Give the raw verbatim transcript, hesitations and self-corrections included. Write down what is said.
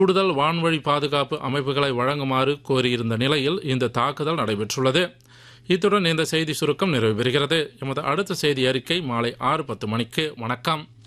கூடுதல் வான்வழி பாதுகாப்பு அமைப்புகளை வழங்குமாறு கோரியிருந்த நிலையில் இந்த தாக்குதல் நடைபெற்றுள்ளது. இத்துடன் இந்த செய்தி சுருக்கம் நிறைவு பெறுகிறது. எமது அடுத்த செய்தி அறிக்கை மாலை ஆறு பத்து மணிக்கு. வணக்கம்.